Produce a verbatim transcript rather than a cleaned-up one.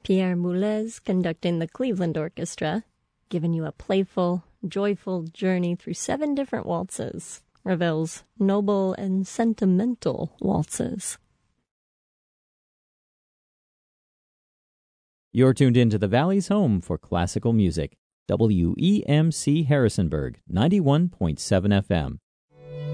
Pierre Boulez conducting the Cleveland Orchestra, giving you a playful, joyful journey through seven different waltzes, Ravel's noble and sentimental waltzes. You're tuned in to the Valley's home for classical music, W E M C Harrisonburg, ninety-one point seven F M.